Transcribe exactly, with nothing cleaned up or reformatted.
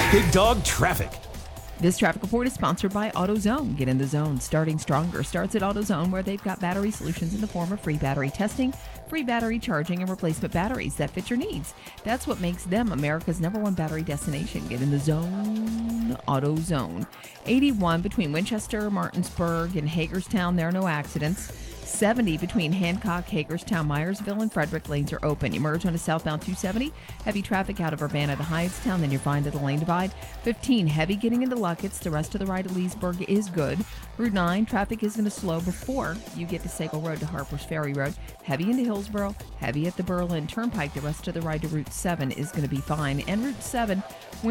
Big Dog Traffic. This traffic report is sponsored by AutoZone. Get in the zone. Starting stronger starts at AutoZone, where they've got battery solutions in the form of free battery testing, free battery charging, and replacement batteries that fit your needs. That's what makes them America's number one battery destination. Get in the zone. AutoZone. eighty-one between Winchester, Martinsburg, and Hagerstown. There are no accidents. seventy between Hancock, Hagerstown, Myersville, and Frederick lanes are open. You merge onto southbound two seventy. Heavy traffic out of Urbana to Hyattstown, then you're fine to the lane divide. fifteen heavy getting into Luckett's. The rest of the ride to Leesburg is good. Route nine traffic is going to slow before you get to Sagal Road to Harper's Ferry Road. Heavy into Hillsboro, heavy at the Berlin Turnpike. The rest of the ride to Route seven is going to be fine. And Route seven